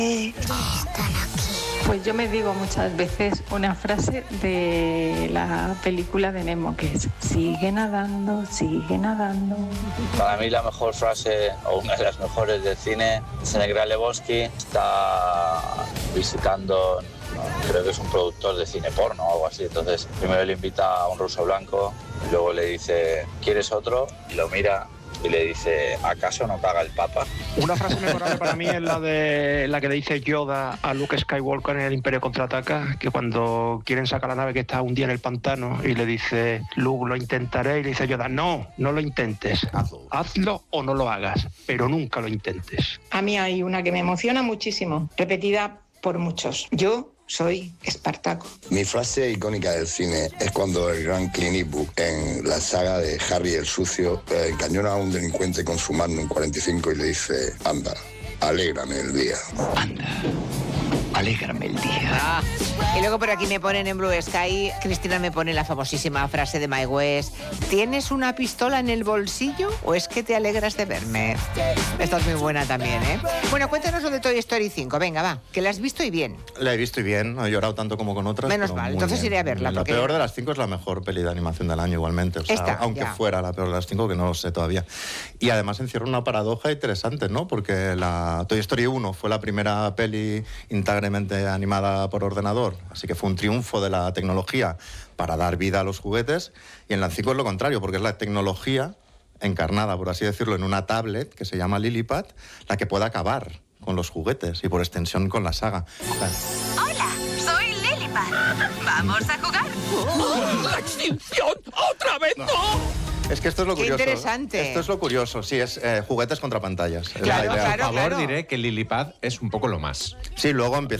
Están aquí. Pues yo me digo muchas veces una frase de la película de Nemo, que es: sigue nadando, sigue nadando. Para mí la mejor frase, o una de las mejores del cine, es en el Gran Lebowski. Está visitando, creo que es un productor de cine porno o algo así. Entonces primero le invita a un ruso blanco, y luego le dice: ¿quieres otro? Y lo mira y le dice: ¿acaso no paga el Papa? Una frase memorable para mí es la que le dice Yoda a Luke Skywalker en El Imperio Contraataca, que cuando quieren sacar la nave que está hundida en el pantano y le dice: Luke, lo intentaré, y le dice Yoda: no lo intentes, hazlo o no lo hagas, pero nunca lo intentes. A mí hay una que me emociona muchísimo, repetida por muchos. Yo soy Espartaco. Mi frase icónica del cine es cuando el gran Clint Eastwood, en la saga de Harry el Sucio, encañona a un delincuente con su Magnum 45 y le dice: anda, alégrame el día. Anda, alégrame el día. Y luego por aquí me ponen en Blue Sky, Cristina me pone la famosísima frase de My West: ¿tienes una pistola en el bolsillo o es que te alegras de verme? Esta es muy buena también, ¿eh? Bueno, cuéntanos lo de Toy Story 5, venga, va, que la has visto y bien. La he visto y bien, no he llorado tanto como con otras. Menos mal, entonces bien. Iré a verla. La peor de las 5 es la mejor peli de animación del año igualmente, o sea, Esta, aunque ya. fuera la peor de las 5, que no lo sé todavía. Y además encierra una paradoja interesante, ¿no? Porque la Toy Story 1 fue la primera peli íntegramente animada por ordenador, así que fue un triunfo de la tecnología para dar vida a los juguetes, y en la 5 es lo contrario, porque es la tecnología encarnada, por así decirlo, en una tablet que se llama Lillipad, la que puede acabar con los juguetes y por extensión con la saga. Hola, soy Lillipad. ¿Vamos a jugar? ¡La extinción! ¡Otra vez no! Es que esto es lo Qué curioso. interesante. Esto es lo curioso, sí, es juguetes contra pantallas. Es Claro, la idea. claro. Por favor, diré que Lillipad es un poco lo más. Sí, luego empieza